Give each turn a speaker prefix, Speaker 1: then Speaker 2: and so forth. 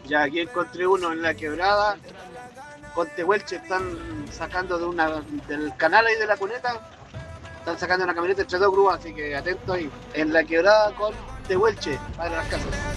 Speaker 1: Ya aquí encontré uno en la quebrada. Con Tehuelche están sacando del canal ahí de la cuneta. Están sacando una camioneta entre dos grúas, así que atento ahí. En la quebrada con Tehuelche, para las casas.